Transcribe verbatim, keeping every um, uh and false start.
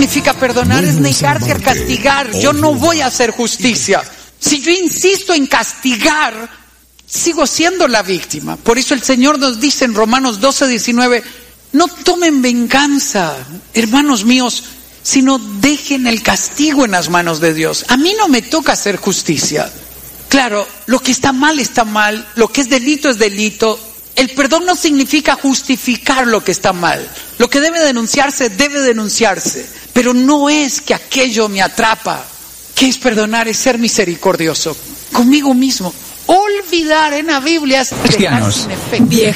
significa perdonar, es negarse a castigar. Yo no voy a hacer justicia. Si yo insisto en castigar, sigo siendo la víctima. Por eso el Señor nos dice en Romanos doce, diecinueve, no tomen venganza, hermanos míos, sino dejen el castigo en las manos de Dios. A mí no me toca hacer justicia. Claro, lo que está mal está mal, lo que es delito es delito. El perdón no significa justificar lo que está mal. Lo que debe denunciarse, debe denunciarse. Pero no es que aquello me atrapa. ¿Qué es perdonar? Es ser misericordioso conmigo mismo. Olvidar en la Biblia es dejar sin efecto.